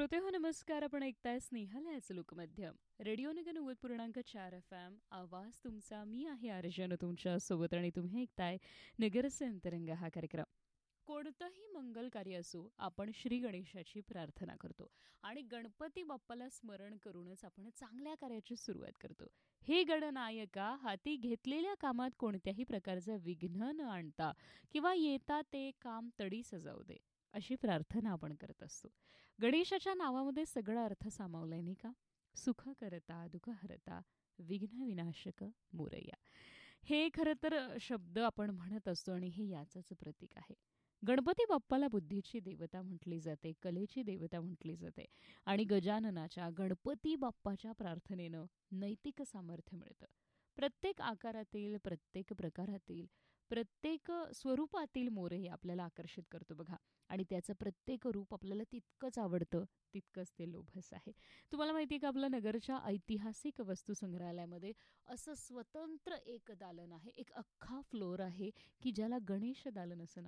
श्रोते हो नमस्कार. आपण ऐकताय स्नेहालयाचं लोकमध्यम रेडिओ नगर 90.4 FM. आवाज तुमचा. मी आहे अर्जन तुमच्या सोबत आणि तुम्ही ऐकताय नगरचे अंतरंग हा कार्यक्रम. कोणतंही मंगल कार्य असो, आपण श्री गणेशाची प्रार्थना करतो आणि गणपती बाप्पाला स्मरण करूनच आपण चांगल्या कार्याची सुरुवात करतो. हे गणनायका, हाती घेतलेल्या कामात कोणत्याही प्रकारचं विघ्न न आणता किंवा येता ते काम तडी सजावू दे, अशी प्रार्थना आपण करत असतो. गणेशाच्या नावामध्ये सगळा अर्थ सामावलाय नाही का? सुख करता, दुःख हरता, विघ्न विनाशक मोरया. हे खरं तर शब्द आपण म्हणत असतो आणि हे याचंच प्रतीक आहे. गणपती बाप्पाला बुद्धीची देवता म्हटली जाते, कलेची देवता म्हटली जाते आणि गजाननाच्या गणपती बाप्पाच्या प्रार्थनेनं नैतिक सामर्थ्य मिळतं. प्रत्येक आकारातील, प्रत्येक प्रकारातील, प्रत्येक स्वरूपातील मोरे आपल्याला आकर्षित करतो बघा आणि त्याचं प्रत्येक रूप आपल्याला तितकंच आवडतं, तितकंच ते लोभस आहे. तुम्हाला माहिती आहे का, आपल्या नगरच्या ऐतिहासिक वस्तुसंग्रहालयामध्ये असं स्वतंत्र एक दालन आहे, एक अख्खा फ्लोअर आहे की ज्याला गणेश दालन असं नाव